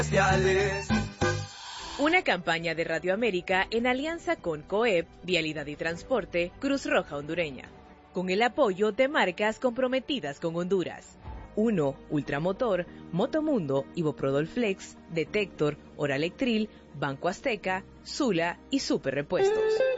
Una campaña de Radio América en alianza con COEP, Vialidad y Transporte, Cruz Roja Hondureña, con el apoyo de marcas comprometidas con Honduras. 1. Ultramotor, Motomundo, Iboprodol Flex, Detector, Oralectril, Banco Azteca, Sula y Super Repuestos.